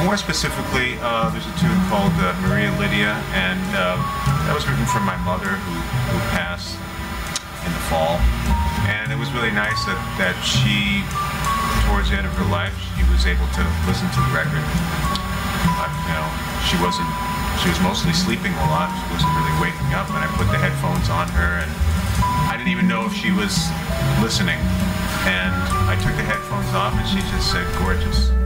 More specifically, there's a tune called Maria Lydia, and that was written for my mother who passed in the fall. And it was really nice that she, towards the end of her life, she was able to listen to the record. She was mostly sleeping a lot. She wasn't really waking up, and I put the headphones on her, and I didn't even know if she was listening. And I took the headphones off, and she just said, "Gorgeous."